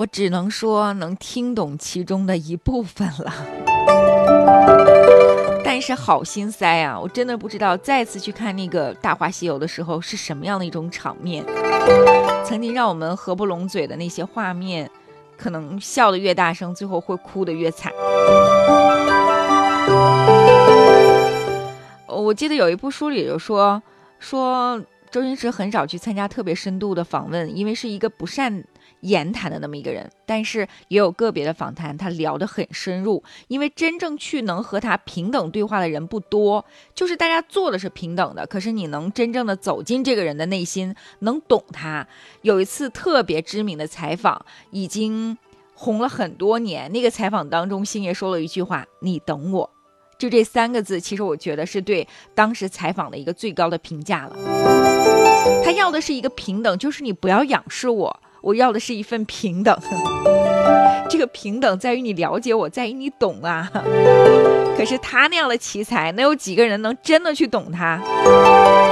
我只能说能听懂其中的一部分了。但是好心塞啊，我真的不知道再次去看那个《大话西游》的时候是什么样的一种场面。曾经让我们合不拢嘴的那些画面，可能笑得越大声，最后会哭得越惨。我记得有一部书里就说周星驰很少去参加特别深度的访问，因为是一个不善言谈的那么一个人，但是也有个别的访谈他聊得很深入，因为真正去能和他平等对话的人不多，就是大家做的是平等的，可是你能真正的走进这个人的内心，能懂他。有一次特别知名的采访，已经红了很多年，那个采访当中星爷说了一句话，你等我，就这3个字，其实我觉得是对当时采访的一个最高的评价了。他要的是一个平等，就是你不要仰视我，我要的是一份平等。这个平等在于你了解我，在于你懂啊。可是他那样的奇才，能有几个人能真的去懂他？